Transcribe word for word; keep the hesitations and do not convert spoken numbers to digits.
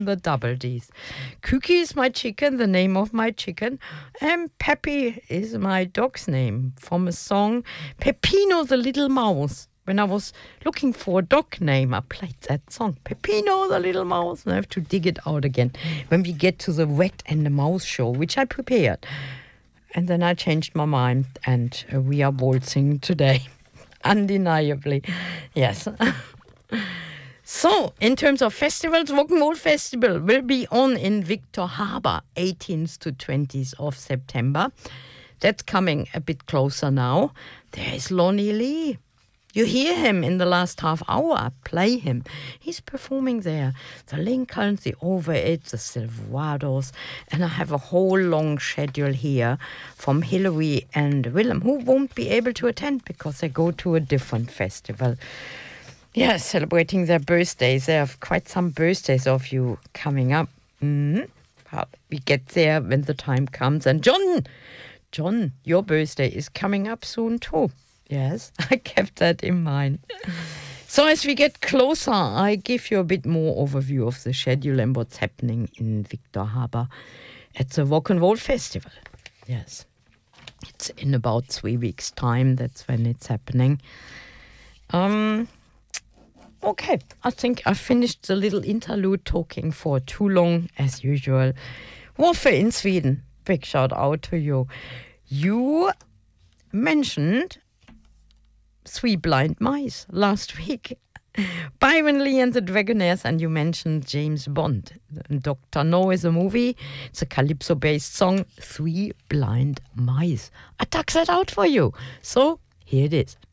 The double D's. Cookie is my chicken, the name of my chicken, and Peppy is my dog's name from a song Peppino the Little Mouse. When I was looking for a dog name, I played that song, Peppino the Little Mouse, and I have to dig it out again when we get to the Rat and the Mouse show, which I prepared. And then I changed my mind, and uh, we are waltzing today. Undeniably. Yes. So, in terms of festivals, Rock'n'Roll Festival will be on in Victor Harbor, eighteenth to twentieth of September. That's coming a bit closer now. There is Lonnie Lee. You hear him in the last half hour. Play him. He's performing there. The Lincolns, the Over It, the Silverados. And I have a whole long schedule here from Hillary and Willem, who won't be able to attend because they go to a different festival. Yeah, celebrating their birthdays. There are quite some birthdays of you coming up. Mm-hmm. But we get there when the time comes. And John, John, your birthday is coming up soon too. Yes, I kept that in mind. So as we get closer, I give you a bit more overview of the schedule and what's happening in Victor Harbor at the Rock'n'Roll Festival. Yes, it's in about three weeks' time. That's when it's happening. Um... Okay, I think I finished the little interlude talking for too long, as usual. Warfare in Sweden, big shout out to you. You mentioned Three Blind Mice last week. Byron Lee and the Dragonaires, and you mentioned James Bond. Doctor No is a movie. It's a Calypso-based song, Three Blind Mice. I tucked that out for you. So, here it is.